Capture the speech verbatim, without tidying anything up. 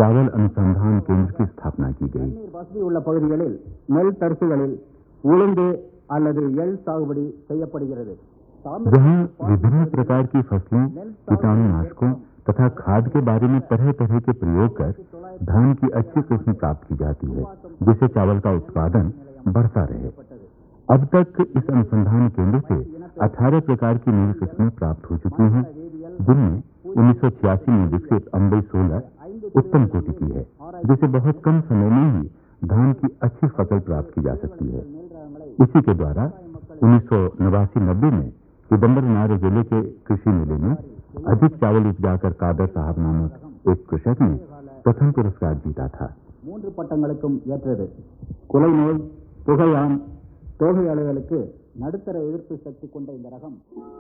चावल अनुसंधान केंद्र की स्थापना की गई। வசதி உள்ள பகுதிகளில் நெல் தரிசுகளில் உளுந்து அல்லது எள் சாகுபடி செய்யப்படுகிறது। जहां विभिन्न प्रकार की फसलों, कीटाणुनाशकों तथा खाद के बारे में तरह तरह के प्रयोग कर धान की अच्छी किस्म प्राप्त की जाती है, जिससे चावल का उत्पादन बढ़ता रहे। अब तक इस अनुसंधान केंद्र से अठारह प्रकार की नई किस्में प्राप्त हो चुकी हैं, जिनमें उन्नीस सौ छियासी में विकसित अंबई सोलह उत्तम कोटि की है, जिसे बहुत कम समय में ही धान की अच्छी फसल प्राप्त की जा सकती है। इसी के द्वारा उन्नीस सौ नवासी नब्बे में चिदम्बरनार जिले के कृषि मेले में अधिक चावल उपजाकर कादर साहब नामक एक कृषक ने प्रथम पुरस्कार जीता था। மூன்று பட்டங்களுக்கும் ஏற்றது। குலை நோய், புகையான், தோகை அழுகலுக்கு நடுத்தர எதிர்ப்பு சக்தி கொண்ட இந்த ரகம்